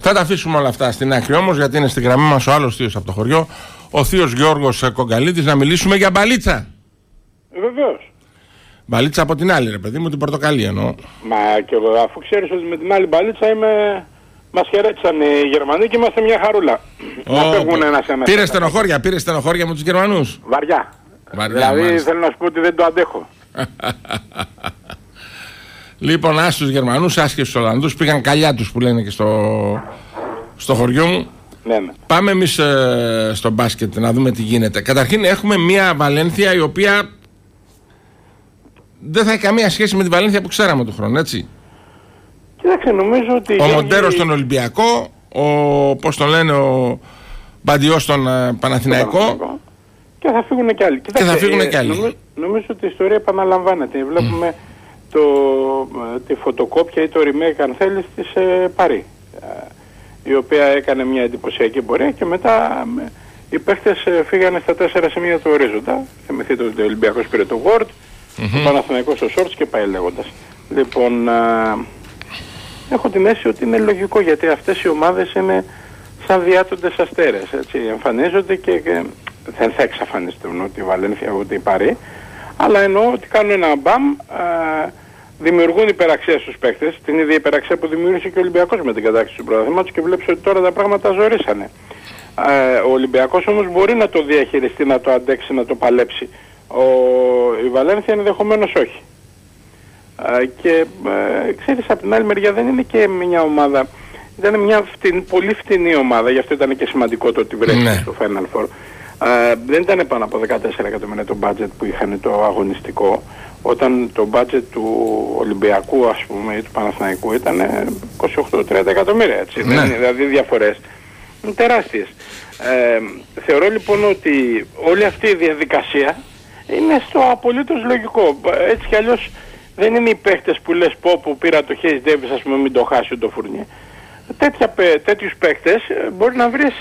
Θα τα αφήσουμε όλα αυτά στην άκρη όμως, γιατί είναι στη γραμμή μας ο άλλος θείος από το χωριό, ο θείος Γιώργος Κογκαλίτης, να μιλήσουμε για μπαλίτσα. Βεβαίως. Μπαλίτσα από την άλλη, ρε παιδί μου, την πορτοκαλί εννοώ. Μα και εγώ, αφού ξέρεις ότι με την άλλη μπαλίτσα μας χαιρέτησαν οι Γερμανοί και είμαστε μια χαρούλα. Να φεύγουν ένας-ένας. Πήρε στενοχώρια με τους Γερμανούς. Βαριά. Δηλαδή μάλιστα. Θέλω να σου πω ότι δεν το αντέχω. Λοιπόν, άσχε τους Γερμανούς, άσχε τους Ολλανδούς, πήγαν καλιά τους που λένε και στο χωριό μου. Ναι. Πάμε εμείς στο μπάσκετ να δούμε τι γίνεται. Καταρχήν έχουμε μια Βαλένθια η οποία δεν θα έχει καμία σχέση με τη Βαλένθια που ξέραμε του χρόνου, έτσι. Κοίταξε, νομίζω ότι... Ο Μοντέρος στον Ολυμπιακό, πώς τον λένε, ο Μπαντιός στον Παναθηναϊκό. Και θα φύγουν κι άλλοι. Νομίζω ότι η ιστορία επαναλαμβάνεται. Βλέπουμε τη φωτοκόπια ή το remake, αν θέλεις, της Παρί, η οποία έκανε μια εντυπωσιακή πορεία και μετά οι παίχτες φύγανε στα 4 σημεία του ορίζοντα. Θυμηθείτε ότι ο Ολυμπιακός πήρε το Word, ο Παναθηναϊκός το Shorts και πάει λέγοντας. Λοιπόν, έχω την αίσθηση ότι είναι λογικό, γιατί αυτές οι ομάδες είναι σαν διάτοντες αστέρες, έτσι, εμφανίζονται και δεν θα εξαφανιστούν ούτε η Βαλένθια ούτε η Παρί, αλλά εννοώ ότι κάνουν ένα μπαμ, δημιουργούν υπεραξία στους παίκτες, την ίδια υπεραξία που δημιούργησε και ο Ολυμπιακός με την κατάκτηση του πρωταθλήματος, και βλέπεις ότι τώρα τα πράγματα ζορίσανε. Ο Ολυμπιακός όμως μπορεί να το διαχειριστεί, να το αντέξει, να το παλέψει. Η Βαλένθια ενδεχομένως όχι. Και ξέρεις, από την άλλη μεριά δεν είναι και μια ομάδα, ήταν μια πολύ φτηνή ομάδα, γι' αυτό ήταν και σημαντικό το ότι βρέθηκε στο Final Four. Δεν ήταν πάνω από 14 εκατομμύρια το budget που είχαν το αγωνιστικό, όταν το budget του Ολυμπιακού, ας πούμε, ή του Παναθηναϊκού ήταν 28-30 εκατομμύρια, έτσι. Δηλαδή διαφορές τεράστιες. Θεωρώ λοιπόν ότι όλη αυτή η διαδικασία είναι στο απολύτως λογικό. Έτσι κι αλλιώς δεν είναι οι παίχτες που λες που πήρα το Hayes Davis, ας πούμε, μην το χάσει το Φουρνιέ. Τέτοιους παίχτες μπορεί να βρεις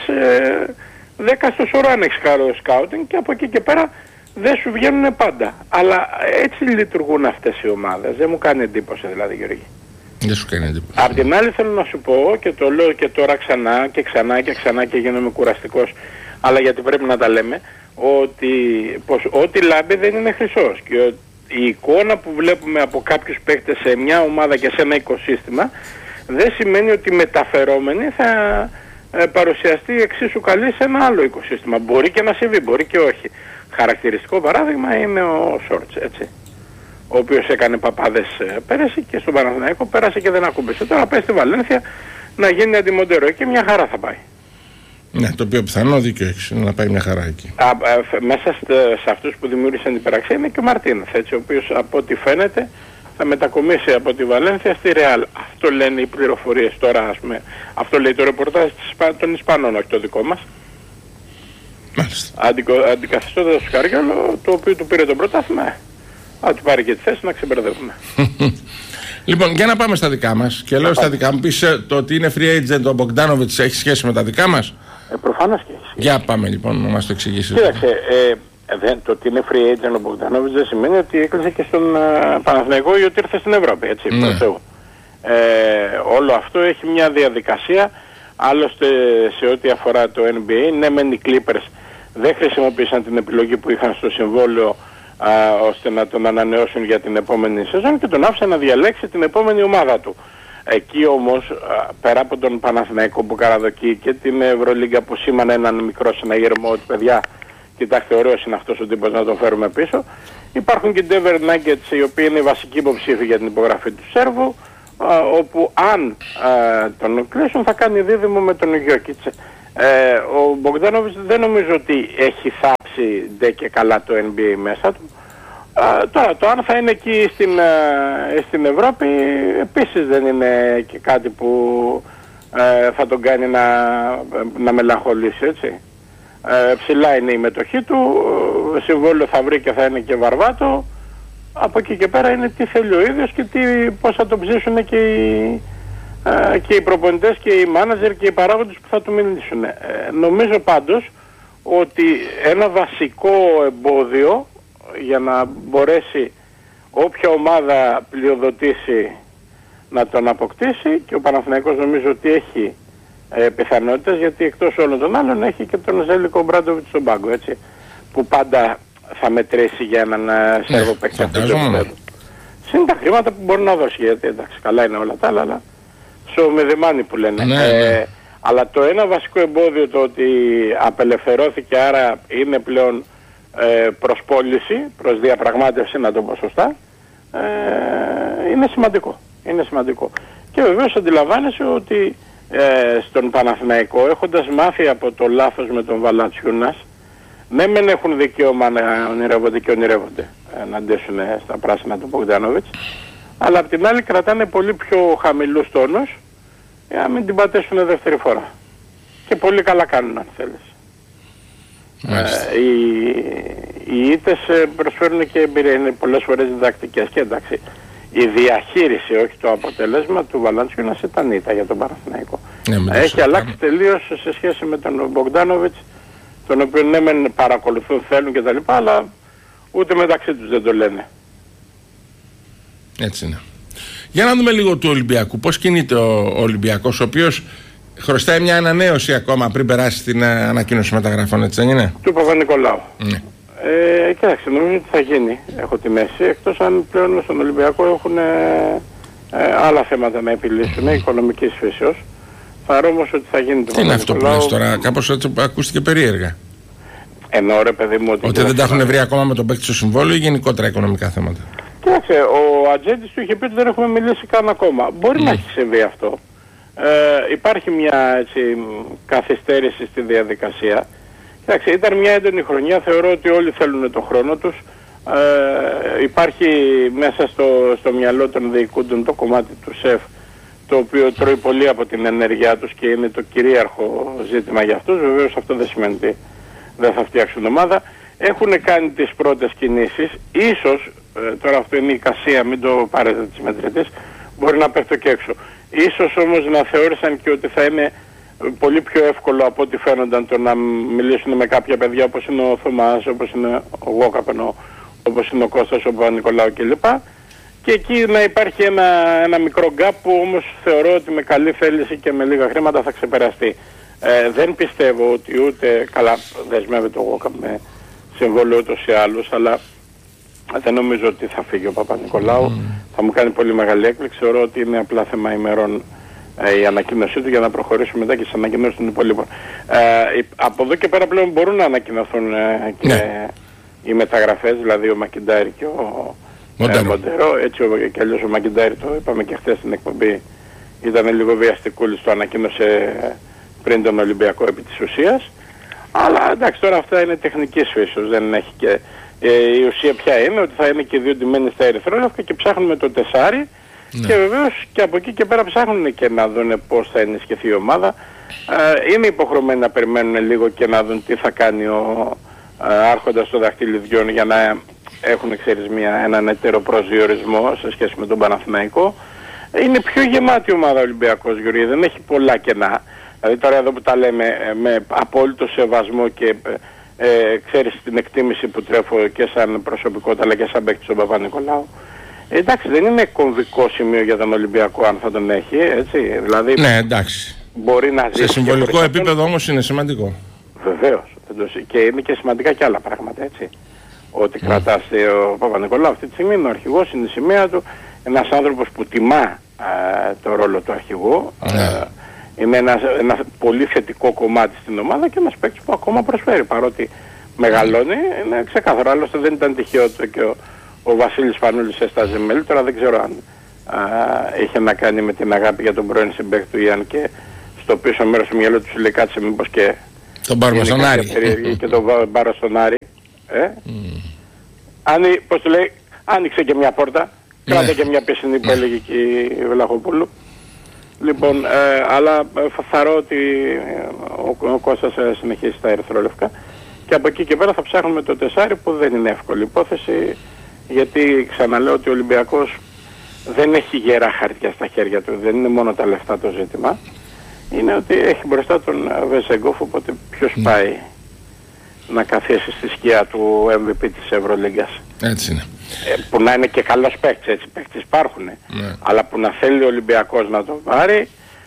10 στο σωρό αν έχεις καλό σκάουτινγκ, και από εκεί και πέρα δεν σου βγαίνουν πάντα. Αλλά έτσι λειτουργούν αυτές οι ομάδες. Δεν μου κάνει εντύπωση δηλαδή, Γιώργη. Δεν σου κάνει εντύπωση. Απ' την άλλη θέλω να σου πω, και το λέω και τώρα ξανά και ξανά και ξανά και γίνομαι κουραστικός, αλλά γιατί πρέπει να τα λέμε, ότι ό,τι λάμπει δεν είναι χρυσός. Και η εικόνα που βλέπουμε από κάποιους παίκτες σε μια ομάδα και σε ένα οικοσύστημα δεν σημαίνει ότι μεταφερόμενοι θα παρουσιαστεί εξίσου καλή σε ένα άλλο οικοσύστημα. Μπορεί και να συμβεί, μπορεί και όχι. Χαρακτηριστικό παράδειγμα είναι ο Shorts, έτσι, ο οποίος έκανε παπάδες πέρασε και στον Παναθηναϊκό πέρασε και δεν ακούμπησε. Τώρα πάει στη Βαλένθια να γίνει αντιμοντέρο και μια χαρά θα πάει. Ναι, το οποίο πιθανό δίκιο έχεις, να πάει μια χαρά εκεί. Μέσα σε αυτούς που δημιούργησαν την υπεραξία είναι και ο Μαρτίνεθ, έτσι, ο οποίος από ό,τι φαίνεται θα μετακομίσει από τη Βαλένθια στη Ρεάλ. Αυτό λένε οι πληροφορίες τώρα, ας πούμε. Αυτό λέει το ρεπορτάζ των Ισπανών, όχι το δικό μας. Αντικαθιστώντας το Σκάργαλο, το οποίο του πήρε το πρωτάθλημα, θα του πάρει και τη θέση να ξεμπερδεύουμε. Λοιπόν, για να πάμε στα δικά μας. Και λέω στα δικά μου, πεις το ότι είναι free agent ο Μπογκντάνοβιτς έχει σχέση με τα δικά μας. Προφανώς και έχει. Για πάμε λοιπόν να μας το εξηγήσεις. Κοίταξε, το ότι είναι free agent ο Μπογκντάνοβιτς δεν σημαίνει ότι έκλεισε και στον Παναθηναϊκό ή ότι ήρθε στην Ευρώπη, έτσι, όλο αυτό έχει μια διαδικασία. Άλλωστε σε ό,τι αφορά το NBA, ναι μεν οι Clippers δεν χρησιμοποίησαν την επιλογή που είχαν στο συμβόλαιο ώστε να τον ανανεώσουν για την επόμενη σεζόν και τον άφησαν να διαλέξει την επόμενη ομάδα του. Εκεί όμως, πέρα από τον Παναθηναϊκό που καραδοκεί και την Ευρωλίγκα που σήμανε έναν μικρό συναγερμό ότι παιδιά, κοιτάξτε, ωραίος είναι αυτός ο τύπος, να τον φέρουμε πίσω, υπάρχουν και οι Denver Nuggets, οι οποίοι είναι οι βασικοί υποψήφοι για την υπογραφή του Σέρβου, όπου αν τον κλείσουν θα κάνει δίδυμο με τον Γιόκιτς. Ο Μπογκντάνοβιτς δεν νομίζω ότι έχει θάψει ντε και καλά το NBA μέσα του. Τώρα το αν θα είναι εκεί στην Ευρώπη επίσης δεν είναι και κάτι που θα τον κάνει να μελαγχολήσει, έτσι. Ψηλά είναι η μετοχή του, συμβόλαιο θα βρει και θα είναι και βαρβάτο. Από εκεί και πέρα είναι τι θέλει ο ίδιος και πώς θα τον ψήσουν και οι προπονητές και οι μάνατζερ και οι παράγοντες που θα του μιλήσουν. Νομίζω πάντως ότι ένα βασικό εμπόδιο για να μπορέσει όποια ομάδα πλειοδοτήσει να τον αποκτήσει, και ο Παναθηναϊκός νομίζω ότι έχει πιθανότητες, γιατί εκτός όλων των άλλων έχει και τον Ζέλικο Ομπράντοβιτς στον πάγκο, έτσι, που πάντα θα μετρήσει για έναν Σέρβο παίκτη. Είναι τα χρήματα που μπορεί να δώσει, γιατί εντάξει, καλά είναι όλα τα άλλα, αλλά σομεδεμάνι που λένε. Αλλά το ένα βασικό εμπόδιο, το ότι απελευθερώθηκε, άρα είναι πλέον προς πώληση, προς διαπραγμάτευση, να το πω σωστά, είναι σημαντικό. Είναι σημαντικό. Και βεβαίως αντιλαμβάνεσαι ότι στον Παναθηναϊκό, έχοντας μάθει από το λάθος με τον Valanciunas, ναι μεν έχουν δικαίωμα να ονειρεύονται και ονειρεύονται να ντέσουν στα πράσινα του Μπογκντάνοβιτς, αλλά απ' την άλλη κρατάνε πολύ πιο χαμηλούς τόνους για να μην την πατέσουν δεύτερη φορά. Και πολύ καλά κάνουν, αν θέλεις. Οι ήττες προσφέρουν και εμπειρία, είναι πολλές φορές διδακτικές, και εντάξει, η διαχείριση, όχι το αποτέλεσμα του Valanciunas ήταν ήττα για τον Παναθηναϊκό. Έχει αλλάξει τελείως σε σχέση με τον Μπογκντάνοβιτς, τον οποίο ναι μεν παρακολουθούν, θέλουν κτλ, αλλά ούτε μεταξύ τους δεν το λένε. Έτσι είναι. Για να δούμε λίγο του Ολυμπιακού. Πώς κινείται ο Ολυμπιακός, ο οποίος χρωστάει μια ανανέωση ακόμα πριν περάσει την ανακοίνωση μεταγραφών, έτσι δεν είναι? Του Παπα-Νικολάου. Κοιτάξτε, νομίζω ότι θα γίνει, έχω την αίσθηση, εκτός αν πλέον στον Ολυμπιακό έχουν άλλα θέματα να επιλύσουν, οικονομικής φύσεως. Θεωρώ όμως ότι θα γίνει το Παπα-Νικολάου. Τι είναι αυτό που λες τώρα, κάπως έτσι ακούστηκε περίεργα. Εννοώ, ρε παιδί μου, ότι δεν τα έχουν βρει ακόμα με τον παίκτη στο συμβόλαιο ή γενικότερα οικονομικά θέματα? Κοίταξε, ο ατζέντης του είχε πει ότι δεν έχουμε μιλήσει καν ακόμα. Μπορεί να έχει συμβεί αυτό. Υπάρχει μια έτσι καθυστέρηση στη διαδικασία. Κοίταξε, ήταν μια έντονη χρονιά, θεωρώ ότι όλοι θέλουν τον χρόνο τους. Υπάρχει μέσα στο μυαλό των διοικούντων το κομμάτι του ΣΕΦ, το οποίο τρώει πολύ από την ενέργειά τους και είναι το κυρίαρχο ζήτημα για αυτούς. Βεβαίως αυτό δεν σημαίνει ότι δεν θα φτιάξουν ομάδα. Έχουν κάνει τις πρώτες κινήσεις, ίσως, τώρα αυτό είναι η εικασία, μην το πάρετε τις μετρητές, μπορεί να πέφτω και έξω. Ίσως όμως να θεώρησαν και ότι θα είναι πολύ πιο εύκολο από ό,τι φαίνονταν το να μιλήσουν με κάποια παιδιά όπως είναι ο Θωμάς, όπως είναι ο Γόκαπενο, όπως είναι ο Κώστας, ο Παπα-Νικολάου κλπ. Και εκεί να υπάρχει ένα μικρό γκάπ που όμως θεωρώ ότι με καλή θέληση και με λίγα χρήματα θα ξεπεραστεί. Δεν πιστεύω ότι ούτε καλά δεσμεύεται ο Γόκαπ με συμβόλαιο ούτως ή άλλως, αλλά δεν νομίζω ότι θα φύγει ο Παπα-Νικολάου. Θα μου κάνει πολύ μεγάλη έκπληξη. Θεωρώ ότι είναι απλά θέμα ημερών η ανακοίνωσή του για να προχωρήσουμε μετά και στις ανακοινώσεις των υπολείπων. Από εδώ και πέρα πλέον μπορούν να ανακοινωθούν και οι μεταγραφές, δηλαδή ο Μακιντάρη και ο Μοντέρο. Έτσι και αλλιώς ο Μακιντάρη, το είπαμε και χθες στην εκπομπή, ήταν λίγο βιαστικούλης, το ανακοίνωσε πριν τον Ολυμπιακό επί της ουσίας. Αλλά εντάξει, τώρα αυτά είναι τεχνικής φύσεως, δεν έχει και... η ουσία πια είναι ότι θα είναι και δύο ντυμένοι στα ερυθρόλευκα και ψάχνουμε το τεσάρι. Και βεβαίως και από εκεί και πέρα ψάχνουν και να δουν πώς θα ενισχυθεί η ομάδα. Είναι υποχρεωμένοι να περιμένουν λίγο και να δουν τι θα κάνει ο άρχοντας των δαχτυλιδιών για να έχουν, ξέρεις, έναν εταίρο προσδιορισμό σε σχέση με τον Παναθηναϊκό. Είναι πιο γεμάτη η ομάδα Ολυμπιακός, Γιώργη, δεν έχει πολλά κενά. Δηλαδή τώρα εδώ που τα λέμε με απόλυτο σεβασμό και ξέρεις την εκτίμηση που τρέφω και σαν προσωπικότητα αλλά και σαν παίκτη στον Παπα-Νικολάου. Εντάξει, δεν είναι κομβικό σημείο για τον Ολυμπιακό αν θα τον έχει, έτσι. Δηλαδή, ναι, εντάξει. Μπορεί να ζήσει. Σε συμβολικό επίπεδο όμως είναι σημαντικό. Βεβαίως. Και είναι και σημαντικά και άλλα πράγματα, έτσι. Ότι κρατάς ο Παπα-Νικολάου αυτή τη στιγμή είναι ο αρχηγός, είναι η σημαία του. Ένας άνθρωπος που τιμά το ρόλο του αρχηγού. Είναι ένα πολύ θετικό κομμάτι στην ομάδα και ένας παίκτης που ακόμα προσφέρει. Παρότι μεγαλώνει, είναι ξεκάθαρο. Άλλωστε δεν ήταν τυχαίο το και ο Βασίλης Φανούλης έσταζε μέλη. Τώρα δεν ξέρω αν είχε να κάνει με την αγάπη για τον πρώην συμπαίκτη του Ιαν και στο πίσω μέρος του μυαλού του συλλεκάτησε μήπως και τον πάρουμε στον Άρη. Και τον πάρω στον Άρη. Πώς του λέει, άνοιξε και μια πόρτα, κράτε και μια πισινή που έλεγε και η Βλαχοπούλου. Λοιπόν, αλλά θαρώ ότι ο Κώστας συνεχίσει στα ερυθρόλευκα και από εκεί και πέρα θα ψάχνουμε το τεσάρι που δεν είναι εύκολη υπόθεση, γιατί ξαναλέω ότι ο Ολυμπιακός δεν έχει γερά χαρτιά στα χέρια του, δεν είναι μόνο τα λεφτά το ζήτημα, είναι ότι έχει μπροστά τον Βεζεγκόφ, οπότε ποιος πάει να καθίσει στη σκιά του MVP της Ευρωλίγκας. Έτσι είναι. Που να είναι και καλός παίκτης, έτσι, παίκτης υπάρχουν, αλλά που να θέλει ο Ολυμπιακός να το πάρει,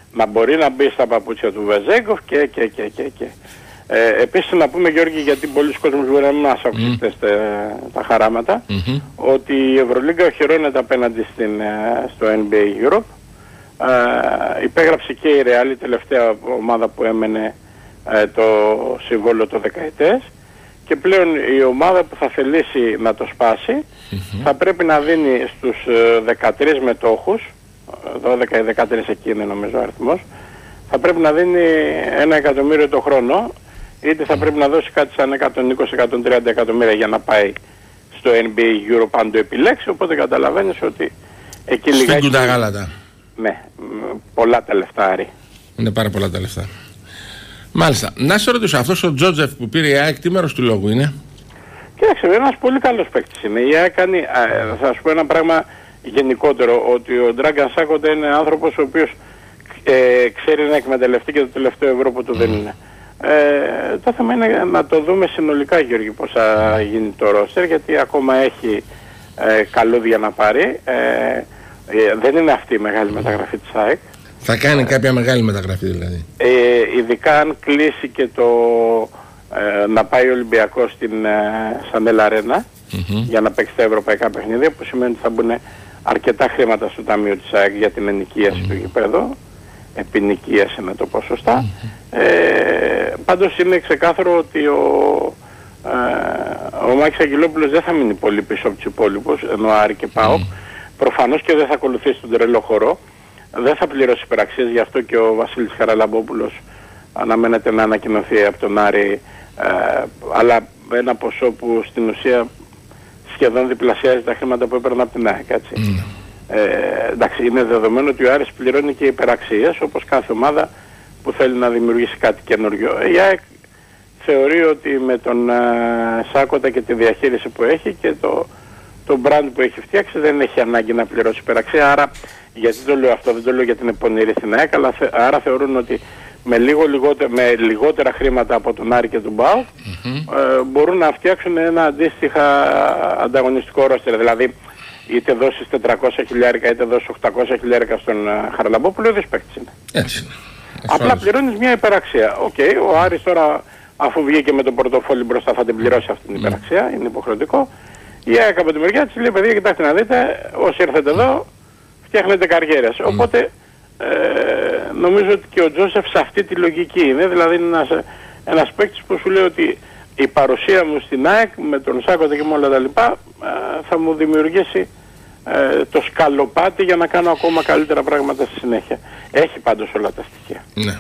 να μπορεί να μπει στα παπούτσια του Βεζέγκοφ και. Επίσης να πούμε, Γιώργη, γιατί πολλοί κόσμος μπορεί να μην μας ακούσει τα χαράματα, ότι η Ευρωλίγκα οχυρώνεται απέναντι στο NBA Europe. Υπέγραψε και η Real, η τελευταία ομάδα που έμενε το συμβόλαιο το δεκαετές, και πλέον η ομάδα που θα θελήσει να το σπάσει θα πρέπει να δίνει στους 13 μετόχους, 12 ή 13 εκεί είναι νομίζω ο αριθμός, θα πρέπει να δίνει 1 εκατομμύριο το χρόνο, είτε θα πρέπει να δώσει κάτι σαν 120-130 εκατομμύρια για να πάει στο NBA Europe αν το επιλέξει, οπότε καταλαβαίνεις ότι εκεί λιγάκι... Σφίγγουν τα γάλατα. Ναι, πολλά τα λεφτά, Άρη. Είναι πάρα πολλά τα λεφτά. Μάλιστα. Να σε ρωτήσω, αυτός ο Τζότζεφ που πήρε η ΑΕΚ, τι μέρος του λόγου είναι? Κοίταξε, ένας πολύ καλός παίκτης είναι. Η ΑΕΚ κάνει, θα σου πω ένα πράγμα γενικότερο, ότι ο Ντράγκαν Σάκοντα είναι άνθρωπος ο οποίος ξέρει να εκμεταλλευτεί και το τελευταίο ευρώ που του δεν είναι. Το θέμα είναι να το δούμε συνολικά, Γιώργη, πώς θα γίνει το ρόστερ, γιατί ακόμα έχει καλούδια να πάρει. Δεν είναι αυτή η μεγάλη μεταγραφή της ΑΕΚ. Θα κάνει κάποια μεγάλη μεταγραφή δηλαδή. Ειδικά αν κλείσει και το να πάει ο Ολυμπιακός στην Σανέλ Αρένα για να παίξει τα ευρωπαϊκά παιχνίδια, που σημαίνει ότι θα μπουν αρκετά χρήματα στο ταμείο της ΑΕΚ για την ενοικίαση του γηπέδου. Επινοικίαση να το πω σωστά. Πάντως είναι ξεκάθαρο ότι ο Μάκης Αγγελόπουλος δεν θα μείνει πολύ πίσω από τους υπόλοιπους, ενώ Άρη και ΠΑΟΚ. Προφανώς και δεν θα ακολουθήσει τον τρελό χορό. Δεν θα πληρώσει υπεραξίες, γι' αυτό και ο Βασίλης Χαραλαμπόπουλος αναμένεται να ανακοινωθεί από τον Άρη, αλλά με ένα ποσό που στην ουσία σχεδόν διπλασιάζει τα χρήματα που έπαιρνε από την ΑΕΚ, έτσι. Εντάξει, είναι δεδομένο ότι ο Άρης πληρώνει και υπεραξίες, όπως κάθε ομάδα που θέλει να δημιουργήσει κάτι καινούριο. Η ΑΕΚ θεωρεί ότι με τον Σάκοντα και τη διαχείριση που έχει και το brand που έχει φτιάξει δεν έχει ανάγκη να πληρώσει υπεραξία. Άρα, γιατί το λέω αυτό, δεν το λέω για την πονηρή στην ΑΕΚ, αλλά άρα θεωρούν ότι με λιγότερα χρήματα από τον Άρη και τον ΠΑΟΚ μπορούν να φτιάξουν ένα αντίστοιχα ανταγωνιστικό ρόστερ. Δηλαδή, είτε δώσεις 400 χιλιάρικα είτε δώσεις 800 χιλιάρικα στον Χαραλαμπόπουλο, δεν παίκτης είναι. Έτσι. Απλά πληρώνεις μια υπεραξία. Ο Άρης τώρα, αφού βγήκε με τον πορτοφόλι μπροστά, θα την πληρώσει αυτή την υπεραξία, είναι υποχρεωτικό. Η ΑΕΚ από τη μεριά της λέει, παιδιά, κοιτάξτε να δείτε, όσοι έρθετε εδώ φτιάχνετε καριέρες. Οπότε νομίζω ότι και ο Τζόσεφ σε αυτή τη λογική είναι, δηλαδή είναι ένας παίκτης που σου λέει ότι η παρουσία μου στην ΑΕΚ με τον Σάκοντα και με όλα τα λοιπά θα μου δημιουργήσει το σκαλοπάτι για να κάνω ακόμα καλύτερα πράγματα στη συνέχεια. Έχει πάντως όλα τα στοιχεία. Ναι.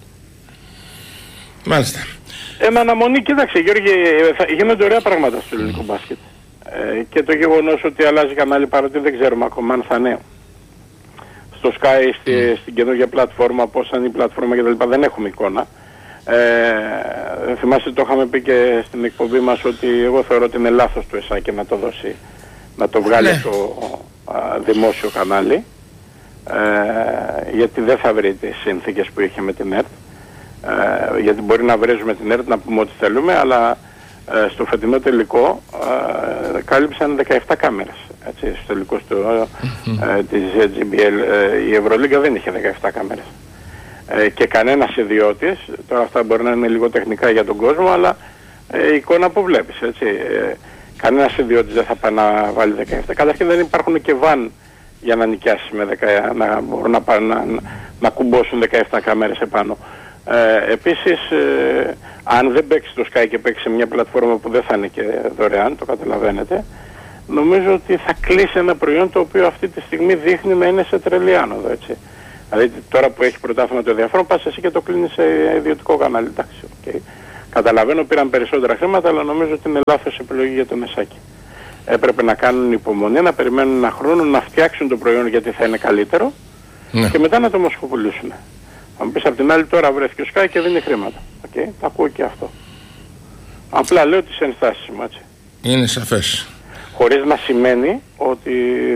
Μάλιστα. Με αναμονή, κοίταξε Γιώργη, γίνονται ωραία πράγματα στο ελληνικό μπάσκετ. Και το γεγονός ότι αλλάζει κανάλι, παρότι δεν ξέρουμε ακόμα αν θα είναι στο Sky, στην καινούργια πλατφόρμα, πώς θα είναι η πλατφόρμα κτλ. Δεν έχουμε εικόνα. Θυμάστε, το είχαμε πει και στην εκπομπή μας, ότι εγώ θεωρώ ότι είναι λάθος του ΕΣΑΚΕ να το δώσει, να το βγάλει στο δημόσιο κανάλι, γιατί δεν θα βρει τις συνθήκες που είχε με την ΕΡΤ, γιατί μπορεί να βρίζουμε την ΕΡΤ να πούμε ό,τι θέλουμε, αλλά στο φετινό τελικό κάλυψαν 17 κάμερες, έτσι, στο τελικό της GBL. Η Ευρωλίγκα δεν είχε 17 κάμερες. Και κανένας ιδιώτης, τώρα αυτά μπορεί να είναι λίγο τεχνικά για τον κόσμο, αλλά η εικόνα που βλέπεις, έτσι, κανένας ιδιώτης δεν θα πάει να βάλει 17. Καταρχήν δεν υπάρχουν και βαν για να νοικιάσει να μπορούν να κουμπώσουν 17 κάμερες επάνω. Επίσης, αν δεν παίξει το Sky και παίξει σε μια πλατφόρμα που δεν θα είναι και δωρεάν, το καταλαβαίνετε, νομίζω ότι θα κλείσει ένα προϊόν το οποίο αυτή τη στιγμή δείχνει να είναι σε τρελή άνοδο, έτσι. Δηλαδή τώρα που έχει πρωτάθλημα το ενδιαφέρον, πας εσύ και το κλείνεις σε ιδιωτικό κανάλι. Εντάξει, okay. Καταλαβαίνω, πήραν περισσότερα χρήματα, αλλά νομίζω ότι είναι λάθος επιλογή για το Μεσάκι. Έπρεπε να κάνουν υπομονή, να περιμένουν ένα χρόνο, να φτιάξουν το προϊόν γιατί θα είναι καλύτερο και μετά να το μοσχοπουλήσουν. Θα μου πεις απ' την άλλη, τώρα βρέθηκε ο Sky και δίνει χρήματα. Okay. Τα ακούω και αυτό. Απλά λέω τις ενστάσεις μου, έτσι. Είναι σαφές. Χωρίς να σημαίνει ότι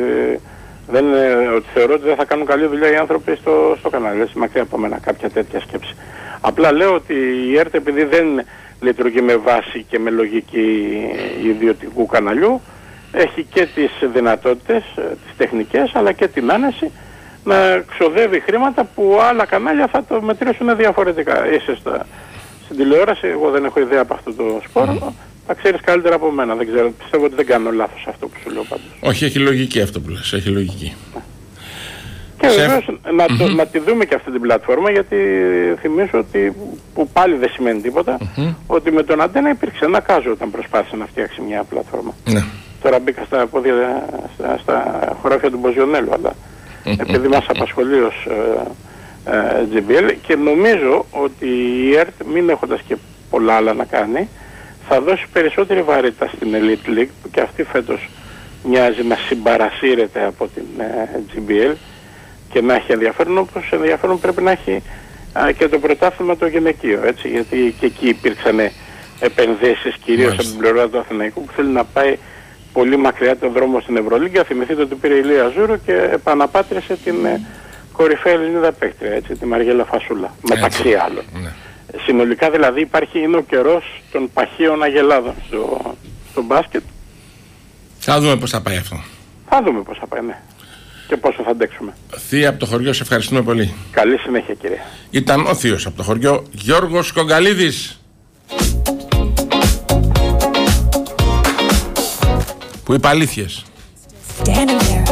ότι θεωρώ ότι δεν θα κάνουν καλή δουλειά οι άνθρωποι στο κανάλι. Έτσι, μακριά από μένα κάποια τέτοια σκέψη. Απλά λέω ότι η ΕΡΤ, επειδή δεν λειτουργεί με βάση και με λογική ιδιωτικού καναλιού, έχει και τις δυνατότητες, τις τεχνικές, αλλά και την άνεση να ξοδεύει χρήματα που άλλα κανάλια θα το μετρήσουν διαφορετικά. Είσαι στην τηλεόραση, εγώ δεν έχω ιδέα από αυτό το σπόρο, θα ξέρεις καλύτερα από μένα. Δεν ξέρω, πιστεύω ότι δεν κάνω λάθος αυτό που σου λέω πάντως. Όχι, έχει λογική αυτό που λες, έχει λογική. Και βεβαίως να τη δούμε και αυτή την πλατφόρμα, γιατί θυμίζω ότι, που πάλι δεν σημαίνει τίποτα, ότι με τον Αντένα υπήρξε ένα κάζο όταν προσπάθησε να φτιάξει μια πλατφόρμα. Τώρα μπήκα στα πόδια, στα χωράφια του Μποζιονέλου, αλλά επειδή μας απασχολεί ως GBL, και νομίζω ότι η ΕΡΤ, μην έχοντας και πολλά άλλα να κάνει, θα δώσει περισσότερη βαρύτητα στην Elite League, που και αυτή φέτος μοιάζει να συμπαρασύρεται από την GBL και να έχει ενδιαφέρον, όπως ενδιαφέρον πρέπει να έχει και το πρωτάθλημα το γυναικείο, έτσι, γιατί και εκεί υπήρξαν επενδύσεις κυρίως από την πλευρά του Αθηναϊκού, που θέλει να πάει πολύ μακριά τον δρόμο στην Ευρωλίγκα. Θυμηθείτε ότι πήρε η Λία Ζούρου και επαναπάτρισε την κορυφαία Ελληνίδα παίκτρια, έτσι, τη Μαριέλα Φασούλα, μεταξύ άλλων. Συνολικά δηλαδή είναι ο καιρός των παχαίων αγελάδων στο μπάσκετ. Θα δούμε πώς θα πάει αυτό. Θα δούμε πώς θα πάει, ναι. Και πόσο θα αντέξουμε. Θεία από το χωριό, σε ευχαριστούμε πολύ. Καλή συνέχεια, κύριε. Ήταν ο θείος από το χωριό, Γιώργος Κογκαλίδης, που είπε αλήθειες.